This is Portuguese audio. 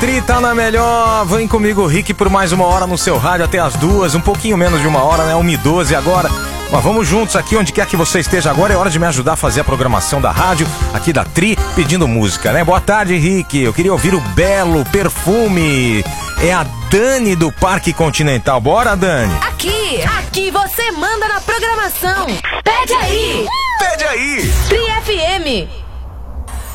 Tri tá na melhor. Vem comigo, Rick, por mais uma hora no seu rádio até as 2, um pouquinho menos de uma hora, né? 1h12 agora. Mas vamos juntos aqui, onde quer que você esteja agora. É hora de me ajudar a fazer a programação da rádio aqui da Tri, pedindo música, né? Boa tarde, Rick. Eu queria ouvir o Belo Perfume. É a Dani do Parque Continental. Bora, Dani. Aqui você manda na programação. Pede aí. Pede aí. Tri FM.